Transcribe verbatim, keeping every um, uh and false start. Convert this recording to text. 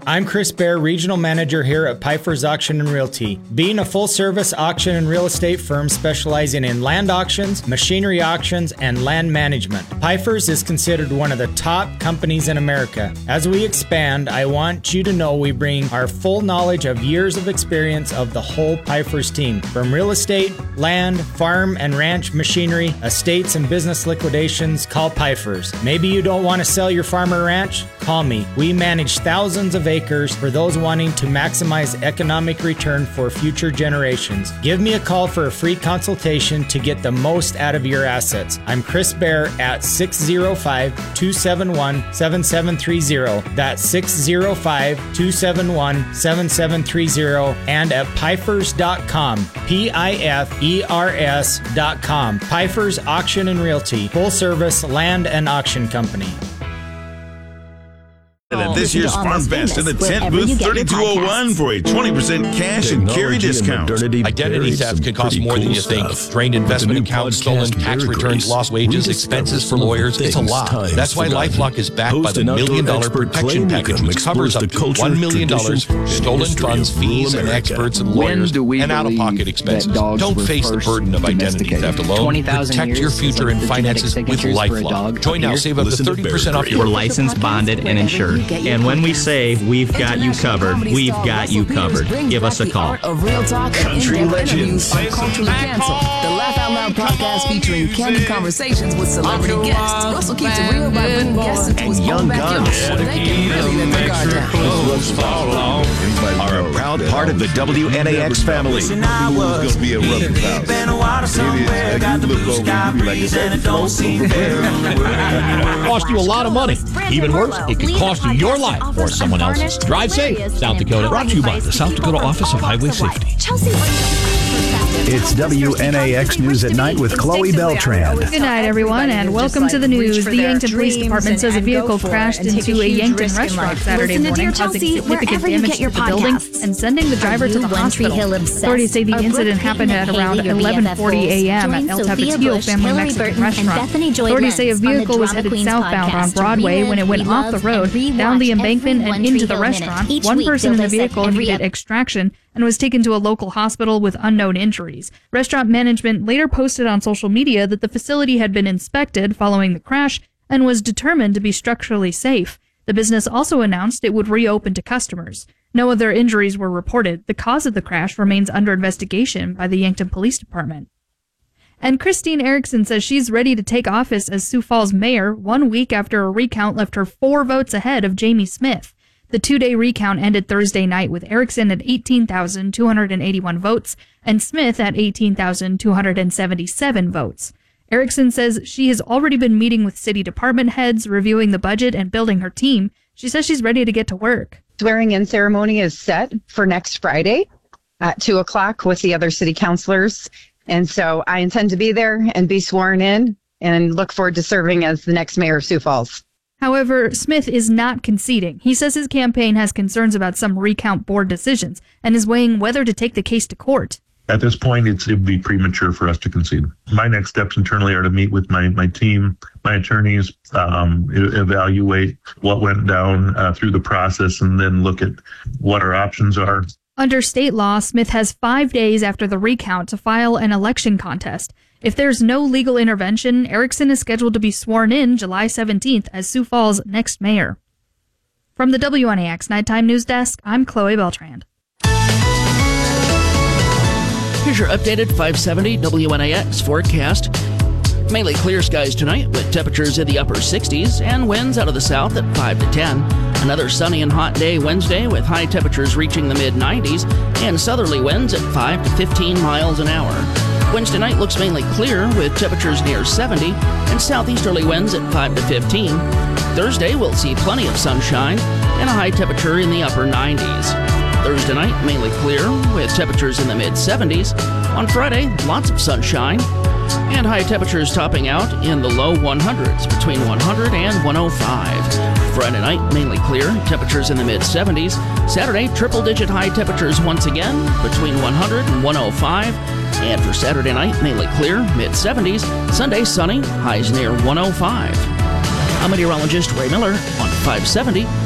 I'm Chris Bear, Regional Manager here at Pfeiffer's Auction and Realty. Being a full-service auction and real estate firm specializing in land auctions, machinery auctions, and land management, Pfeiffer's is considered one of the top companies in America. As we expand, I want you to know we bring our full knowledge of years of experience of the whole Pfeiffer's team. From real estate, land, farm and ranch machinery, estates and business liquidations, call Pfeiffer's. Maybe you don't want to sell your farm or ranch? Call me. We manage thousands of acres for those wanting to maximize economic return for future generations. Give me a call for a free consultation to get the most out of your assets. I'm Chris Bear at six oh five, two seven one, seven seven three oh. That's six oh five, two seven one, seven seven three oh and at Pfeifers dot com. P I F E R S dot com. Pfeiffer's Auction and Realty, full service land and auction company. At this year's Farm Fest in the tent booth thirty-two oh one for a twenty percent cash and carry discount. Identity theft can cost more than you think. Drained investment accounts, stolen tax returns, lost wages, expenses for lawyers. It's a lot. That's why LifeLock is backed by the Million Dollar Protection Package, which covers up to one million dollars for stolen funds, fees, and experts and lawyers, and out-of-pocket expenses. Don't face the burden of identity theft alone. Protect your future and finances with LifeLock. Join now, save up to thirty percent off your... We're licensed, bonded, and insured. And when we say we've got you covered, we've got you covered. Give us a call. Real talk country legends. Culturally Canceled, the Laugh Out Loud podcast featuring candid conversations with celebrity guests. Russell keeps it real by bringing guests into his own backyard so they can really let their guard down. Are a proud part of the W N A X family. It's gonna be a rough house. Been a water somewhere, got the blue sky breeze, and it don't seem fair. Cost you a lot of money. Even worse, it could cost you your life or someone else's. Drive safe, South Dakota. Brought to you by the South Dakota Office of Highway Safety. It's W N A X News at Night with Chloe Beltran. Good night, everyone, and welcome to the news. The Yankton Police Department says a vehicle crashed into a Yankton restaurant Saturday morning, causing significant damage to the building and sending the driver to the hospital. Authorities say the incident happened at around eleven forty a.m. at El Tapatio Family Mexican Restaurant. Authorities say a vehicle was headed southbound on Broadway when it went off the road, down the embankment, and into the restaurant. One person in the vehicle needed extraction and was taken to a local hospital with unknown injuries. Restaurant management later posted on social media that the facility had been inspected following the crash and was determined to be structurally safe. The business also announced it would reopen to customers. No other injuries were reported. The cause of the crash remains under investigation by the Yankton Police Department. And Christine Erickson says she's ready to take office as Sioux Falls mayor one week after a recount left her four votes ahead of Jamie Smith. The two-day recount ended Thursday night with Erickson at eighteen thousand two hundred eighty-one votes and Smith at eighteen thousand two hundred seventy-seven votes. Erickson says she has already been meeting with city department heads, reviewing the budget, and building her team. She says she's ready to get to work. Swearing-in ceremony is set for next Friday at two o'clock with the other city councilors. And so I intend to be there and be sworn in and look forward to serving as the next mayor of Sioux Falls. However, Smith is not conceding. He says his campaign has concerns about some recount board decisions and is weighing whether to take the case to court. At this point, it's, it would be premature for us to concede. My next steps internally are to meet with my, my team, my attorneys, um, evaluate what went down uh, through the process, and then look at what our options are. Under state law, Smith has five days after the recount to file an election contest. If there's no legal intervention, Erickson is scheduled to be sworn in July seventeenth as Sioux Falls' next mayor. From the W N A X Nighttime News Desk, I'm Chloe Beltran. Here's your updated five seventy W N A X forecast. Mainly clear skies tonight with temperatures in the upper sixties and winds out of the south at five to ten. Another sunny and hot day Wednesday with high temperatures reaching the mid nineties and southerly winds at five to fifteen miles an hour. Wednesday night looks mainly clear with temperatures near seventy and southeasterly winds at five to fifteen. Thursday we'll see plenty of sunshine and a high temperature in the upper nineties. Thursday night mainly clear with temperatures in the mid seventies. On Friday, lots of sunshine and high temperatures topping out in the low one hundreds between one hundred and one oh five. Friday night mainly clear, temperatures in the mid seventies. Saturday, triple digit high temperatures once again between one hundred and one oh five. And for Saturday night, mainly clear, mid seventies. Sunday, sunny, highs near one oh five. I'm meteorologist Ray Miller on five seventy